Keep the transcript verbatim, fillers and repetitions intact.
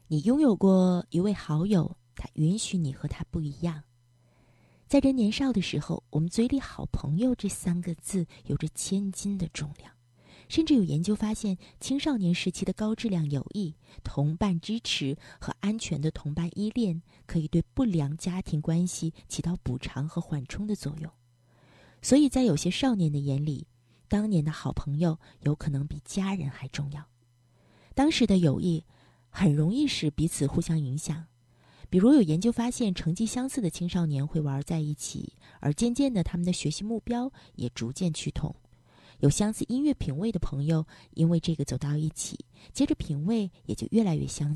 你拥有过一位好友，他允许你和他不一样。在人年少的时候，我们嘴里好朋友这三个字有着千斤的重量，甚至有研究发现，青少年时期的高质量友谊、同伴支持和安全的同伴依恋，可以对不良家庭关系起到补偿和缓冲的作用。所以在有些少年的眼里，当年的好朋友有可能比家人还重要。当时的友谊很容易使彼此互相影响，比如有研究发现，成绩相似的青少年会玩在一起，而渐渐的他们的学习目标也逐渐趋同。有相似音乐品味的朋友因为这个走到一起，接着品味也就越来越相